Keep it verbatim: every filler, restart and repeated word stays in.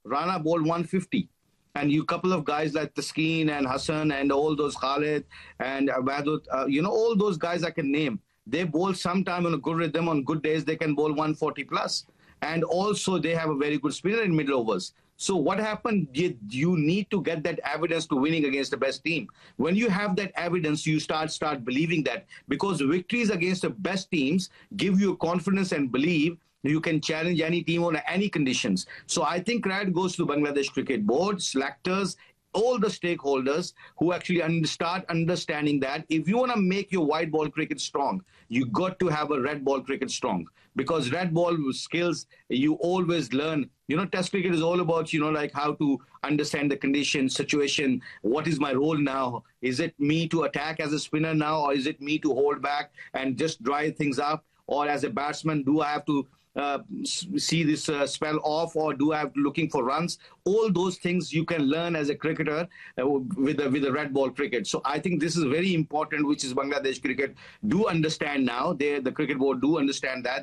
Rana bowled one fifty. And you couple of guys like Taskeen and Hassan and all those Khalid and Abadut, uh, you know, all those guys I can name. They bowl sometime on a good rhythm. On good days, they can bowl one forty plus. And also, they have a very good spinner in middle overs. So what happened? You, you need to get that evidence to winning against the best team. When you have that evidence, you start start believing that, because victories against the best teams give you confidence and believe you can challenge any team on any conditions. So I think credit goes to Bangladesh Cricket Board, selectors, all the stakeholders who actually un- start understanding that if you want to make your white ball cricket strong, you got to have a red ball cricket strong. Because red ball skills, you always learn. You know, Test cricket is all about, you know, like how to understand the condition, situation. What is my role now? Is it me to attack as a spinner now, or is it me to hold back and just dry things up? Or as a batsman, do I have to Uh, see this uh, spell off, or do I have looking for runs? All those things you can learn as a cricketer uh, with a, with a red ball cricket. So I think this is very important, which is Bangladesh cricket do understand now. They, the cricket board do understand that.